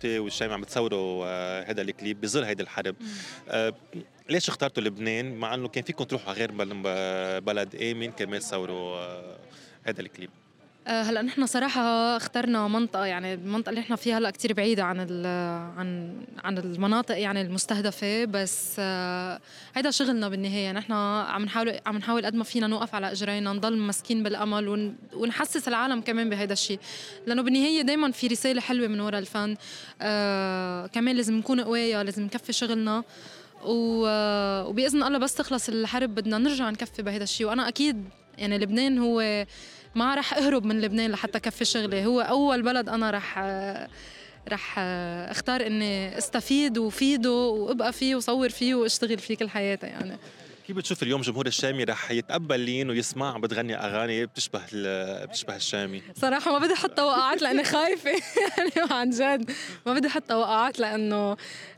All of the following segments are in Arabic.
انت والشامي عم بتصوروا هذا الكليب بظل هيدي الحرب. آه، ليش اخترتوا لبنان مع انه كان فيكم تروحوا على غير بلد امن كرمال تصوروا هذا الكليب؟ هلا نحن صراحة اخترنا منطقة، يعني المنطقة اللي نحن فيها هلا كتير بعيدة عن المناطق يعني المستهدفة، بس هيدا شغلنا بالنهاية. نحن عم نحاول قد ما فينا نوقف على اجرينا، نضل ماسكين بالامل ونحسس العالم كمان بهيدا الشيء، لانه بالنهاية دايما في رسالة حلوة من وراء الفن. كمان لازم نكون قوية، لازم نكفي شغلنا، وبإذن الله بس تخلص الحرب بدنا نرجع نكفي بهيدا الشيء. وأنا أكيد يعني لبنان هو، ما رح أهرب من لبنان لحتى كفي شغلي، هو أول بلد أنا رح اختار إني استفيد وفيده وأبقى فيه وصور فيه واشتغل فيه كل حياتي يعني. كيف بتشوف اليوم جمهور الشامي رح يتقبل لين ويسمع عم بتغني اغاني بتشبه الشامي؟ صراحة ما بدي حط توقعات لأني خايفة يعني عن جد ما بدي حط توقعات، لأنه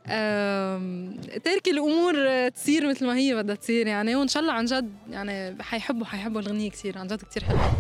تركي الأمور تصير مثل ما هي بدها تصير يعني، وإن شاء الله عن جد يعني حيحبوا الغنية كتير، عن جد كتير حلوة.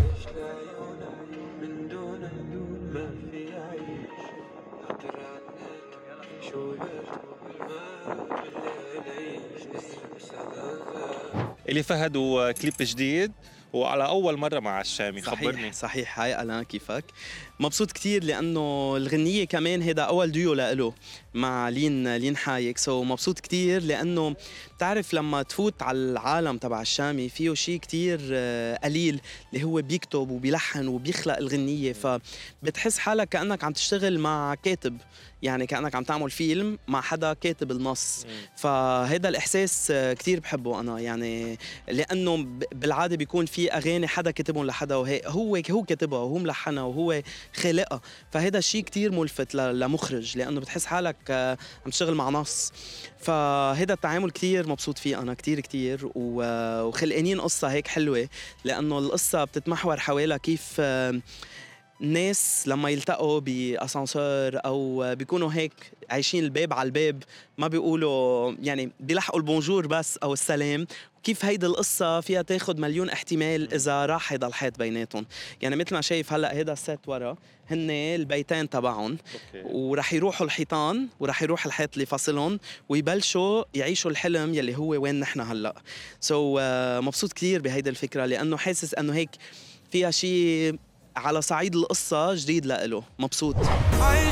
إلي فهد وكليب جديد وعلى أول مرة مع الشامي، خبرني. صحيح. هاي أنا كيفك؟ مبسوط كتير لأنه الغنية كمان هيدا أول ديو لإله مع لين حايك. مبسوط كتير لأنه بتعرف لما تفوت على العالم تبع الشامي فيه شيء كتير قليل اللي هو بيكتب وبيلحن وبيخلق الغنية، فبتحس حالك كأنك عم تشتغل مع كاتب، يعني كأنك عم تعمل فيلم مع حدا كاتب النص. فهيدا الإحساس كتير بحبه أنا، يعني لأنه بالعادة بيكون في أغاني حدا كتبهم لحدا وهيك هو كاتبها وهو ملحنها وهو خالقها، فهيدا الشيء كتير ملفت لمخرج، لأنه بتحس حالك عم تشتغل مع نص. فهيدا التعامل كتير مبسوط فيه أنا كتير وخلقانين قصة هيك حلوة، لأنه القصة بتتمحور حوالي كيف الناس لما يلتقوا بأسانسور أو بيكونوا هيك عايشين الباب على الباب ما بيقولوا يعني بيلحقوا البونجور بس أو السلام، كيف هيدا القصة فيها تاخد مليون احتمال إذا راح هيدا الحيط بيناتهم. يعني مثل ما شايف هلأ هيدا السيت ورا هن البيتين تبعهم، ورح يروحوا الحيطان ورح يروح الحيط اللي فاصلهم ويبلشوا يعيشوا الحلم يلي هو وين نحن هلأ. مبسوط كتير بهيدا الفكرة لأنه حاسس أنه هيك فيها شيء على صعيد القصة جديد لإله. مبسوط.